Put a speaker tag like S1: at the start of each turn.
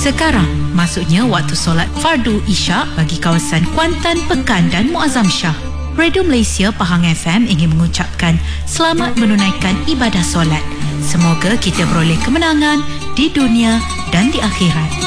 S1: Sekarang, maksudnya waktu solat Fardu Isyak bagi kawasan Kuantan, Pekan dan Muazzam Shah. Radio Malaysia Pahang FM ingin mengucapkan selamat menunaikan ibadah solat. Semoga kita beroleh kemenangan di dunia dan di akhirat.